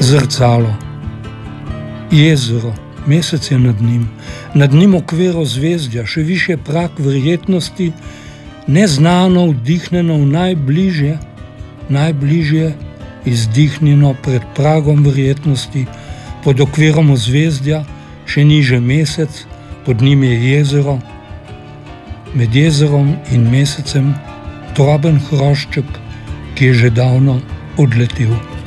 Zrcalo, jezero, mesec je nad njim okvir ozvezdja, še više prag verjetnosti, neznano vdihnjeno v najbližje izdihnjeno pred pragom verjetnosti, pod okvirom ozvezdja, še niže mesec, pod njim je jezero, med jezerom in mesecem droben hrošček, ki je že davno odletel.